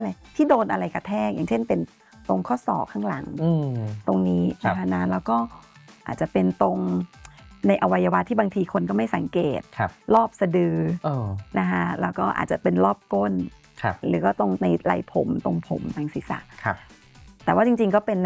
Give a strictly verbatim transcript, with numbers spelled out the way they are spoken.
อะไรที่โดนอะไรกระแทกอย่างเช่นเป็นตรงข้อศอกข้างหลังตรงนี้นะคะนะแล้วก็อาจจะเป็นตรงในอวัยวะที่บางทีคนก็ไม่สังเกตรอบสะดือนะคะแล้วก็อาจจะเป็นรอบก้นหรือก็ตรงในไหล่ผมตรงผมทางศีรษะแต่ว่าจริงๆก็เป็น